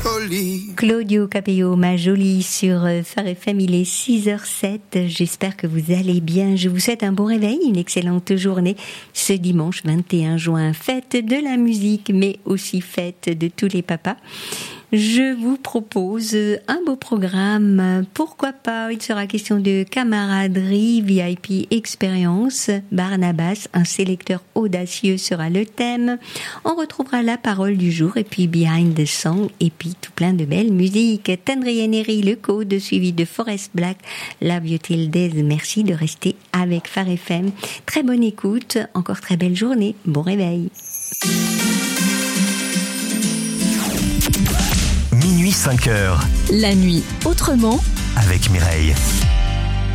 jolie. Claudio Capéo, ma jolie, sur Phare FM, il est 6h07. J'espère que vous allez bien. Je vous souhaite un bon réveil, une excellente journée. Ce dimanche 21 juin, fête de la musique, mais aussi fête de tous les papas. Je vous propose un beau programme. Pourquoi pas, il sera question de camaraderie, VIP expérience. Barnabas, un sélecteur audacieux sera le thème. On retrouvera la parole du jour et puis Behind the Song et puis tout plein de belles musiques. Tendrieneri, le code suivi de Forest Black, Love You Till Death. Merci de rester avec Phare FM. Très bonne écoute, encore très belle journée. Bon réveil. Minuit 5h. La nuit autrement Avec Mireille.